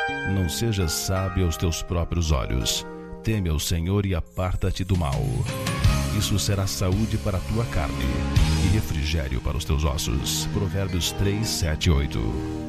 Não sejas sábio aos teus próprios olhos. Teme ao Senhor e aparta-te do mal. Isso será saúde para a tua carne e refrigério para os teus ossos. Provérbios 3, 7 e 8.